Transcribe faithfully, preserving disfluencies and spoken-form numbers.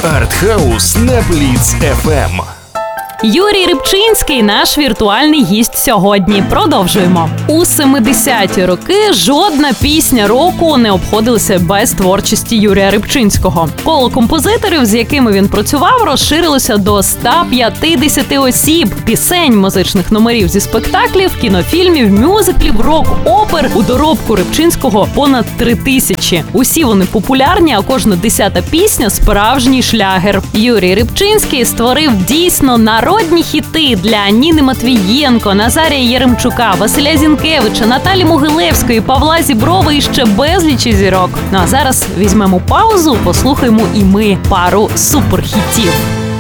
Артхаус на Бліц еф ем. Юрій Рибчинський – наш віртуальний гість сьогодні. Продовжуємо. У семидесяті роки жодна пісня року не обходилася без творчості Юрія Рибчинського. Коло композиторів, з якими він працював, розширилося до ста п'ятдесяти осіб. Пісень, музичних номерів зі спектаклів, кінофільмів, мюзиклів, рок-опер у доробку Рибчинського понад три тисячі. Усі вони популярні, а кожна десята пісня – справжній шлягер. Юрій Рибчинський створив дійсно народні Народні хіти для Ніни Матвієнко, Назарія Яремчука, Василя Зінкевича, Наталі Могилевської, Павла Зіброва і ще безлічі зірок. Ну а зараз візьмемо паузу, послухаємо і ми пару суперхітів.